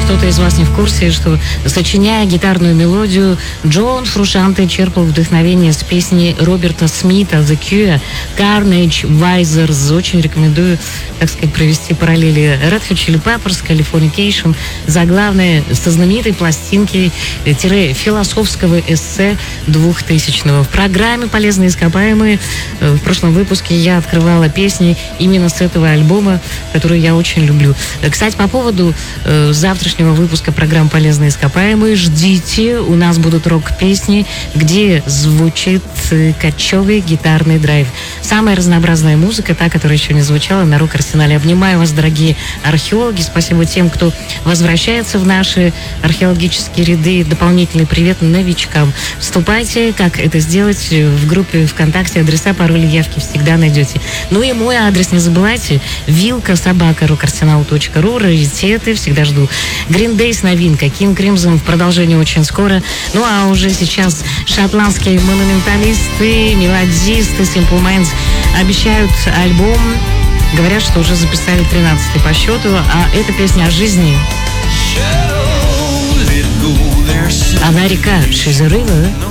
кто-то из вас не в курсе, что, сочиняя гитарную мелодию, Джон Фрушанте черпал вдохновение с песни Роберта Смита «The Cure», «Carnage», «Wizards». Очень рекомендую, так сказать, провести параллели. Red Hot Chili Peppers, «Californication», заглавные со знаменитой пластинки философского эссе 2000-го. В программе «Полезные ископаемые» в прошлом выпуске я открывала песни именно с этого альбома, который я очень люблю. Кстати, по поводу завтрашнего выпуска программы «Полезные ископаемые» ждите, у нас будут рок-песни, где звучит кочевый гитарный драйв. Самая разнообразная музыка, та, которая еще не звучала на рок-арсенале. Обнимаю вас, дорогие археологи. Спасибо тем, кто возвращается в наши археологические ряды. Дополнительный привет новичкам. Вступайте, как это сделать в группе ВКонтакте. Адреса, пароли, явки всегда найдете. Ну и мой адрес не забывайте. Вилка@rockarsenal.ru. Раритеты всегда жду. Green Day с новинкой. King Crimson в продолжении очень скоро. Ну а уже сейчас шотландские монументалисты, мелодисты Simple Minds обещают альбом. Говорят, что уже записали 13-й по счету. А эта песня о жизни. Она река, she's a river.